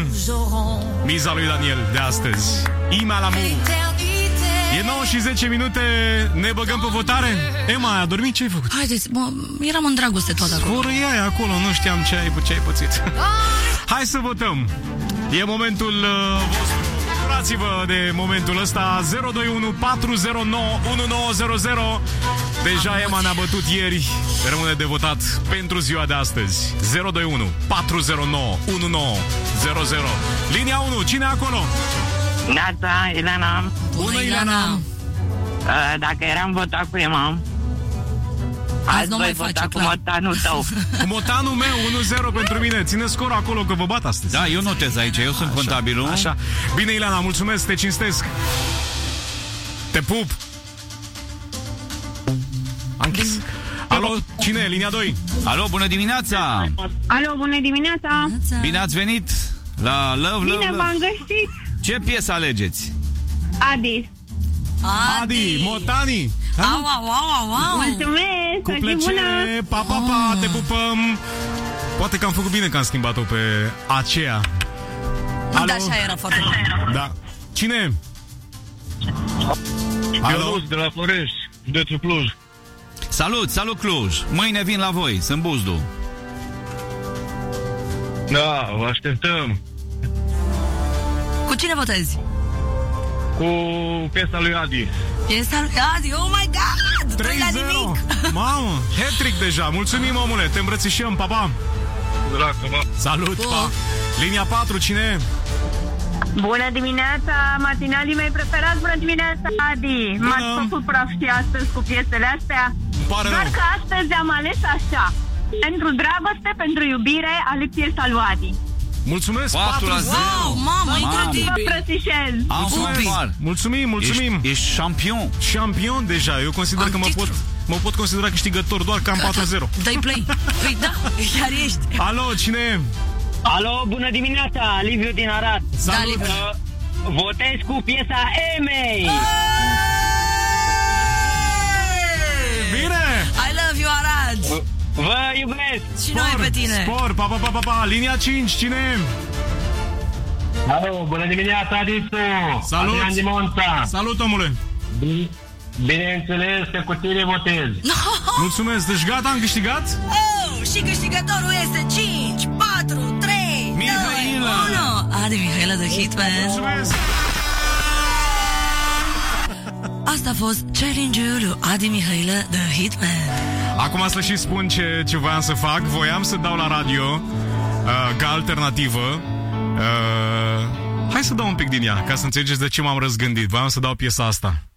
Bun. Miza lui Daniel de astăzi. Ima la mu. E 9 și 10 minute. Ne băgăm pe votare. Emma, a dormit? Ce ai făcut? Haideți, eram în dragoste toată acolo. Scurâiai acolo, nu știam ce ai pățit. Hai să votăm. E momentul vostru. Bucurați-vă de momentul ăsta. 021 409 1900. Deja Emma ne-a bătut ieri. Rămâne de votat pentru ziua de astăzi. 021 409 1900. Linia 1, cine e acolo? Neața, Ileana. Bună, Ileana. Dacă eram votat cu Emma, azi nu voi mai vota face, cu clar. motanul tău. Cu motanul meu, 1-0 pentru mine. Ține scor acolo că vă bat astăzi. Da, eu notez aici, eu sunt contabilul. Așa. Bine, Ileana, mulțumesc, te cinstesc. Te pup. Am închis. Alo, cine e? Linia 2. Alo, bună dimineața! Alo, bună dimineața! Bine ați venit la Love, Bine Love, v-am Love. găsit! Ce piesă alegeți? Adi! Adi, Motani. Au. Mulțumesc! Cu Să fii bună! plăcere, pa, te pupăm. Poate că am făcut bine că am schimbat-o pe aceea. Alo? Da, așa era foarte bun. Da. Cine? Alo? Ionuț de la Florești, județul Cluj. Salut Cluj! Mâine vin la voi, sunt Buzdu. Da, vă așteptăm. Cu cine votezi? Cu piesa lui Adi. Piesa lui Adi, oh my god! 3 la nimic! Mamă, hat-trick deja. Mulțumim, omule, te îmbrățișăm, pa. Salut, pa. Linia 4, cine? Bună dimineața, matinalii mei preferați, bună dimineața, Adi! M-ați făcut praf și astăzi cu piesele astea. Pare Doar rău. că astăzi am ales așa. Pentru dragoste, pentru iubire, ale piesa lui Adi. Mulțumesc, 4 la 0. Wow, mamă, Vă incredibil! îmbrățișez! Mulțumim. Ești șampion. Șampion deja. Eu consider că mă pot considera câștigător doar că am 4-0. Dai play. Păi da, chiar ești. Alo, cine e? Alo, bună dimineața, Liviu din Arad. Da, Liviu. Votez cu piesa Emei. Bine! I love you, Arad. Vă iubesc. Și noi pe tine. Spor, pa. Linia 5, cine e? Alo, bună dimineața, Adițu! Salut! Adrian din Monța. Salut, omule! Bineînțeles că cu tine votez. Mulțumesc, deci gata, am câștigat? Oh, și câștigătorul este 5, 4, 3, Mihaela. 2, 1. Adi Mihaela, The Hitman. Mulțumesc! Asta a fost challenge-ul lui Adi Mihaela, The Hitman. Acum să și spun ce voiam să fac. Voiam să dau la radio ca alternativă. Hai să dau un pic din ea, ca să înțelegeți de ce m-am răzgândit. Voiam să dau piesa asta.